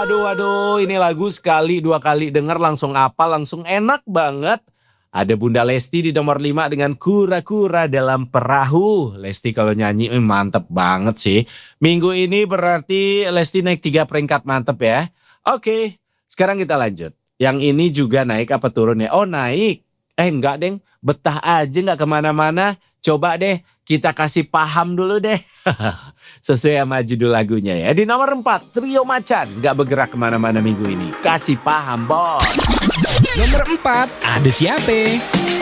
Waduh, waduh, ini lagu sekali, dua kali denger langsung hafal, langsung enak banget. Ada Bunda Lesti di nomor 5 dengan Kura-Kura dalam Perahu. Lesti kalau nyanyi mantep banget sih. Minggu ini berarti Lesti naik 3 peringkat, mantep ya. Oke, sekarang kita lanjut. Yang ini juga naik apa turun ya? Oh naik. Enggak deng, betah aja nggak kemana-mana. Coba deh kita kasih paham dulu deh. Sesuai sama judul lagunya ya. Di nomor 4, Trio Macan. Gak bergerak kemana-mana minggu ini. Kasih paham, bos. Nomor 4, ada siapa?